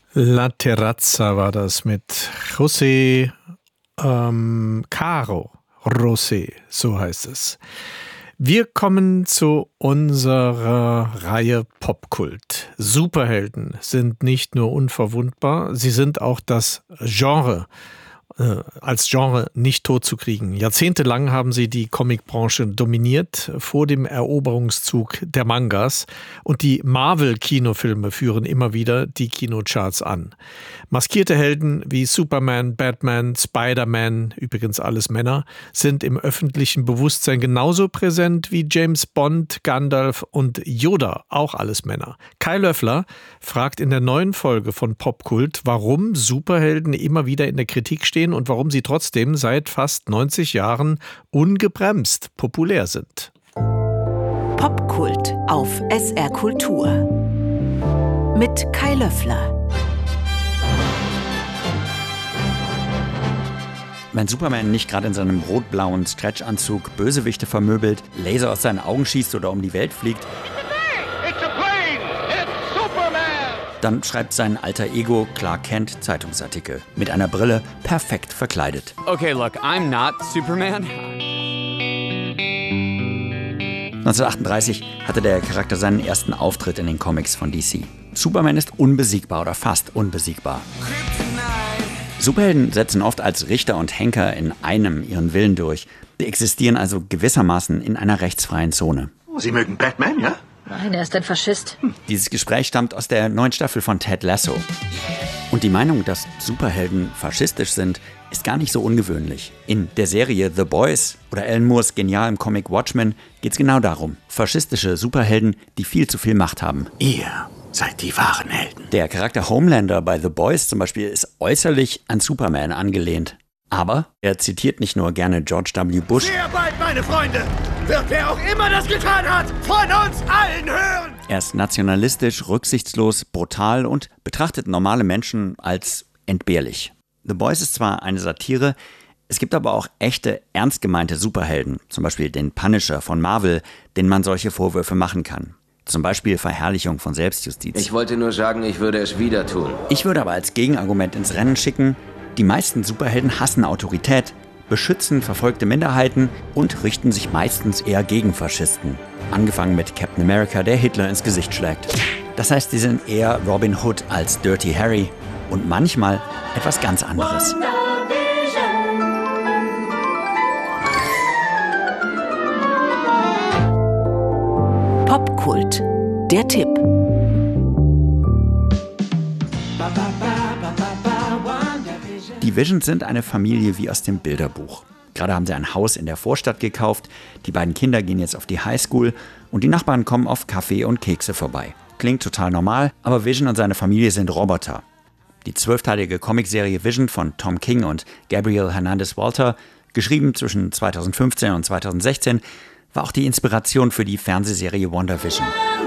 La Terrazza war das mit José Caro José, so heißt es. Wir kommen zu unserer Reihe Popkult. Superhelden sind nicht nur unverwundbar, sie sind auch das Genre, als Genre nicht totzukriegen. Jahrzehntelang haben sie die Comicbranche dominiert vor dem Eroberungszug der Mangas und die Marvel-Kinofilme führen immer wieder die Kinocharts an. Maskierte Helden wie Superman, Batman, Spider-Man, übrigens alles Männer, sind im öffentlichen Bewusstsein genauso präsent wie James Bond, Gandalf und Yoda, auch alles Männer. Kai Löffler fragt in der neuen Folge von Popkult, warum Superhelden immer wieder in der Kritik stehen und warum sie trotzdem seit fast 90 Jahren ungebremst populär sind. Popkult auf SR Kultur mit Kai Löffler. Wenn Superman nicht gerade in seinem rot-blauen Stretchanzug Bösewichte vermöbelt, Laser aus seinen Augen schießt oder um die Welt fliegt, dann schreibt sein alter Ego Clark Kent Zeitungsartikel. Mit einer Brille, perfekt verkleidet. Okay, look, I'm not Superman. 1938 hatte der Charakter seinen ersten Auftritt in den Comics von DC. Superman ist unbesiegbar oder fast unbesiegbar. Superhelden setzen oft als Richter und Henker in einem ihren Willen durch. Sie existieren also gewissermaßen in einer rechtsfreien Zone. Sie mögen Batman, ja? Nein, er ist ein Faschist. Dieses Gespräch stammt aus der neuen Staffel von Ted Lasso. Und die Meinung, dass Superhelden faschistisch sind, ist gar nicht so ungewöhnlich. In der Serie The Boys oder Alan Moores genialem Comic Watchmen geht es genau darum. Faschistische Superhelden, die viel zu viel Macht haben. Ihr seid die wahren Helden. Der Charakter Homelander bei The Boys zum Beispiel ist äußerlich an Superman angelehnt. Aber er zitiert nicht nur gerne George W. Bush. Sehr bald, meine Freunde, wird wer auch immer das getan hat, von uns allen hören. Er ist nationalistisch, rücksichtslos, brutal und betrachtet normale Menschen als entbehrlich. The Boys ist zwar eine Satire, es gibt aber auch echte, ernst gemeinte Superhelden, zum Beispiel den Punisher von Marvel, denen man solche Vorwürfe machen kann. Zum Beispiel Verherrlichung von Selbstjustiz. Ich wollte nur sagen, ich würde es wieder tun. Ich würde aber als Gegenargument ins Rennen schicken, die meisten Superhelden hassen Autorität, beschützen verfolgte Minderheiten und richten sich meistens eher gegen Faschisten. Angefangen mit Captain America, der Hitler ins Gesicht schlägt. Das heißt, sie sind eher Robin Hood als Dirty Harry und manchmal etwas ganz anderes. Popkult, der Tipp. Die Visions sind eine Familie wie aus dem Bilderbuch. Gerade haben sie ein Haus in der Vorstadt gekauft, die beiden Kinder gehen jetzt auf die Highschool und die Nachbarn kommen auf Kaffee und Kekse vorbei. Klingt total normal, aber Vision und seine Familie sind Roboter. Die 12-teilige Comicserie Vision von Tom King und Gabriel Hernandez Walter, geschrieben zwischen 2015 und 2016, war auch die Inspiration für die Fernsehserie WandaVision.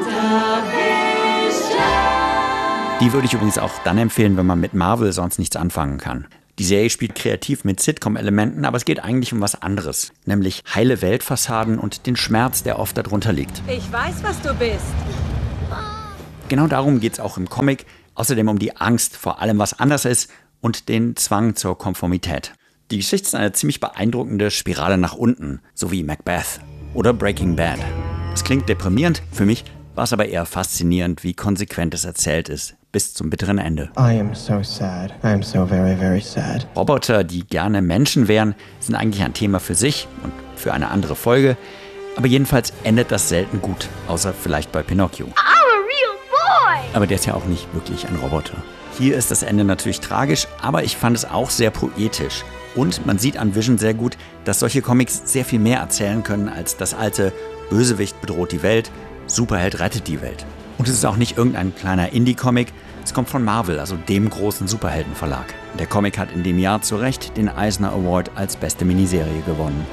Die würde ich übrigens auch dann empfehlen, wenn man mit Marvel sonst nichts anfangen kann. Die Serie spielt kreativ mit Sitcom-Elementen, aber es geht eigentlich um was anderes, nämlich heile Weltfassaden und den Schmerz, der oft darunter liegt. Ich weiß, was du bist. Genau darum geht es auch im Comic, außerdem um die Angst vor allem, was anders ist und den Zwang zur Konformität. Die Geschichte ist eine ziemlich beeindruckende Spirale nach unten, so wie Macbeth oder Breaking Bad. Es klingt deprimierend, für mich war es aber eher faszinierend, wie konsequent es erzählt ist, bis zum bitteren Ende. I am so sad. I am so very, very sad. Roboter, die gerne Menschen wären, sind eigentlich ein Thema für sich und für eine andere Folge. Aber jedenfalls endet das selten gut, außer vielleicht bei Pinocchio. I'm a real boy! Aber der ist ja auch nicht wirklich ein Roboter. Hier ist das Ende natürlich tragisch, aber ich fand es auch sehr poetisch. Und man sieht an Vision sehr gut, dass solche Comics sehr viel mehr erzählen können als das alte Bösewicht bedroht die Welt, Superheld rettet die Welt. Und es ist auch nicht irgendein kleiner Indie-Comic, es kommt von Marvel, also dem großen Superheldenverlag. Der Comic hat in dem Jahr zu Recht den Eisner Award als beste Miniserie gewonnen.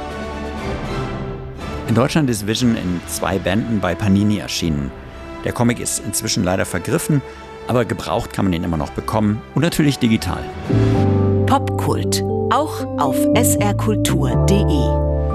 In Deutschland ist Vision in 2 Bänden bei Panini erschienen. Der Comic ist inzwischen leider vergriffen, aber gebraucht kann man ihn immer noch bekommen und natürlich digital. Popkult, auch auf srkultur.de.